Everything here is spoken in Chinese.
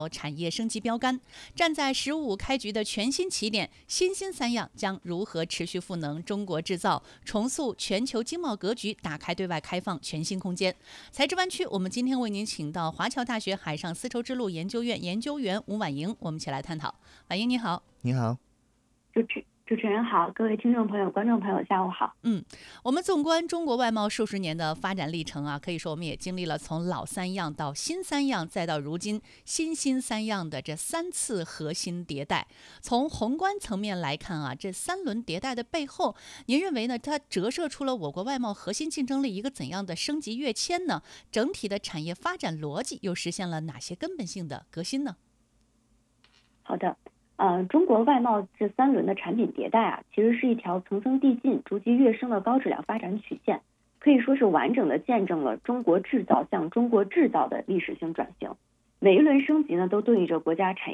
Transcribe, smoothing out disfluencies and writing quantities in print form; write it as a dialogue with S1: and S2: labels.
S1: 产业升级标杆。站在“15开局”的全新起点，新三样将如何持续赋能中国制造，重塑全球经贸格局，打开对外开放全新空间？财智湾区，我们今天为您请到华侨大学海上丝绸之路研究院研究员吴婉莹，我们一起来探讨。婉莹你好。
S2: 你好。
S3: 主持人好，各位听众朋友、观众朋友，下午好。
S1: 我们纵观中国外贸数十年的发展历程啊，可以说我们也经历了从老三样到新三样，再到如今新三样的这3次核心迭代。从宏观层面来看啊，这3轮迭代的背后，您认为呢？它折射出了我国外贸核心竞争力一个怎样的升级跃迁呢？整体的产业发展逻辑又实现了哪些根本性的革新呢？
S3: 好的。中国外贸这3轮的产品迭代啊，其实是一条层层递进、逐级跃升的高质量发展曲线，可以说是完整的见证了中国制造向中国制造的历史性转型。每一轮升级呢，都对应着国家产业